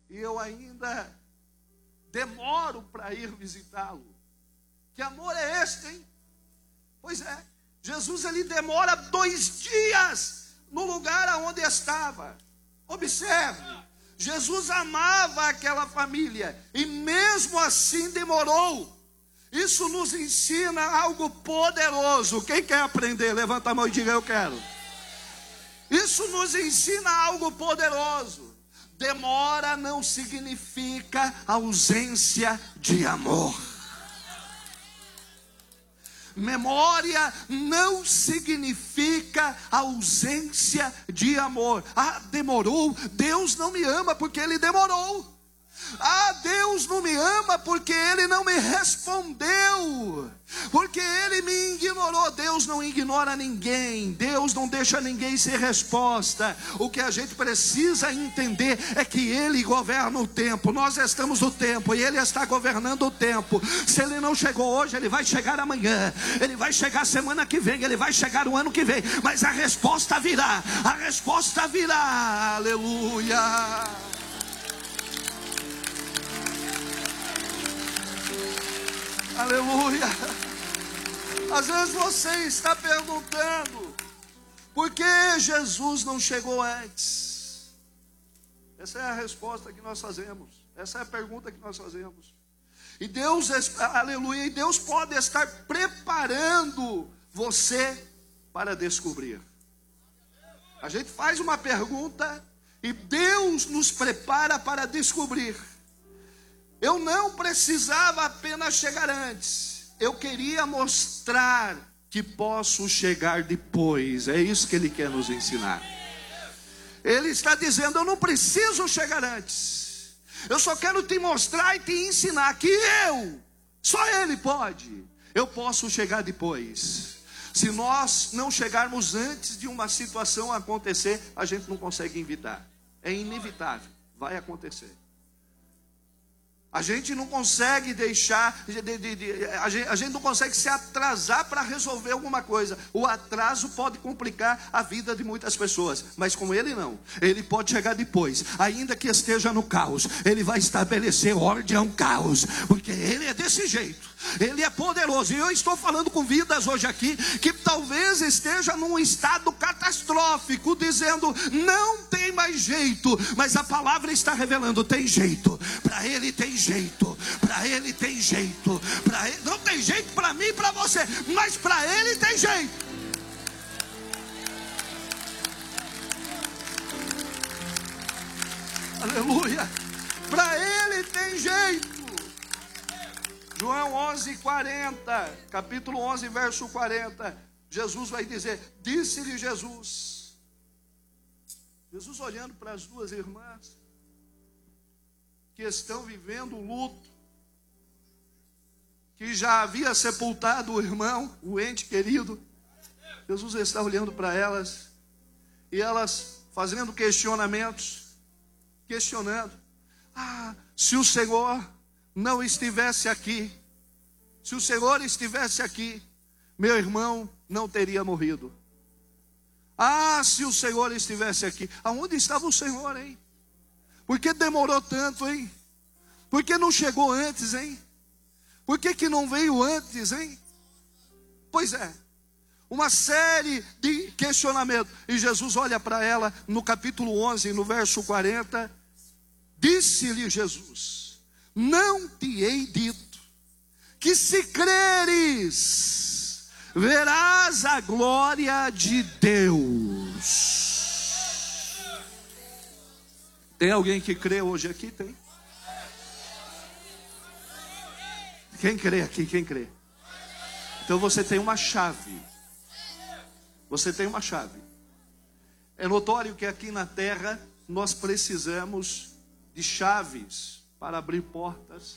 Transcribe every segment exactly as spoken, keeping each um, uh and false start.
e eu ainda demoro para ir visitá-lo. Que amor é este, hein? Pois é, Jesus ele demora dois dias no lugar aonde estava. Observe, Jesus amava aquela família e mesmo assim demorou. Isso nos ensina algo poderoso. Quem quer aprender? Levanta a mão e diga: eu quero. Isso nos ensina algo poderoso. Demora não significa ausência de amor. Memória não significa ausência de amor. Ah, demorou. Deus não me ama porque Ele demorou. Ah, Deus não me ama porque Ele não me respondeu, porque Ele me ignorou. Deus não ignora ninguém, Deus não deixa ninguém sem resposta. O que a gente precisa entender é que Ele governa o tempo. Nós estamos no tempo e Ele está governando o tempo. Se Ele não chegou hoje, Ele vai chegar amanhã, Ele vai chegar semana que vem, Ele vai chegar o ano que vem, mas a resposta virá, a resposta virá. Aleluia. Aleluia. Às vezes você está perguntando: por que Jesus não chegou antes? Essa é a resposta que nós fazemos. Essa é a pergunta que nós fazemos. E Deus, aleluia, e Deus pode estar preparando você para descobrir. A gente faz uma pergunta e Deus nos prepara para descobrir. Eu não precisava apenas chegar antes. Eu queria mostrar que posso chegar depois. É isso que Ele quer nos ensinar. Ele está dizendo: eu não preciso chegar antes. Eu só quero te mostrar e te ensinar que eu, só Ele pode. Eu posso chegar depois. Se nós não chegarmos antes de uma situação acontecer, a gente não consegue evitar. É inevitável, vai acontecer. A gente não consegue deixar, de, de, de, a, gente, a gente não consegue se atrasar para resolver alguma coisa. O atraso pode complicar a vida de muitas pessoas, mas com Ele não. Ele pode chegar depois, ainda que esteja no caos. Ele vai estabelecer ordem ao caos, porque Ele é desse jeito. Ele é poderoso. E eu estou falando com vidas hoje aqui que talvez esteja num estado catastrófico, dizendo: não tem mais jeito. Mas a palavra está revelando: tem jeito. Para Ele tem jeito. Para Ele tem jeito. Para Ele não tem jeito para mim e para você, mas para Ele tem jeito. Aleluia. Para Ele tem jeito. João onze, quarenta, capítulo onze, verso quarenta, Jesus vai dizer: disse-lhe Jesus, Jesus olhando para as duas irmãs, que estão vivendo o luto, que já havia sepultado o irmão, o ente querido. Jesus está olhando para elas, e elas fazendo questionamentos, questionando: ah, se o Senhor não estivesse aqui, se o Senhor estivesse aqui, meu irmão não teria morrido. Ah, se o Senhor estivesse aqui. Aonde estava o Senhor, hein? Por que demorou tanto, hein? Por que não chegou antes, hein? Por que que não veio antes, hein? Pois é, uma série de questionamentos. E Jesus olha para ela no capítulo onze, no verso quarenta. Disse-lhe Jesus: não te hei dito que se creres, verás a glória de Deus. Tem alguém que crê hoje aqui? Tem? Quem crê aqui? Quem crê? Então você tem uma chave. Você tem uma chave. É notório que aqui na terra nós precisamos de chaves para abrir portas.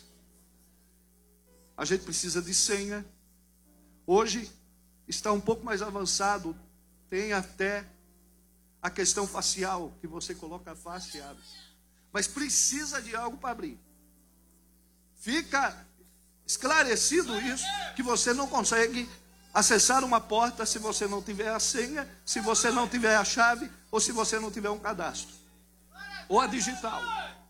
A gente precisa de senha. Hoje está um pouco mais avançado. Tem até a questão facial, que você coloca a face e abre. Mas precisa de algo para abrir. Fica esclarecido isso, que você não consegue acessar uma porta se você não tiver a senha, se você não tiver a chave, ou se você não tiver um cadastro, ou a digital.